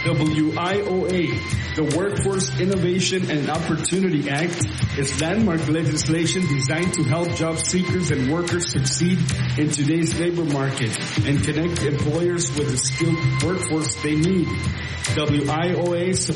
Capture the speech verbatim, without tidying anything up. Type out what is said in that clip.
W I O A, the Workforce Innovation and Opportunity Act, is landmark legislation designed to help job seekers and workers succeed in today's labor market and connect employers with the skilled workforce they need. W I O A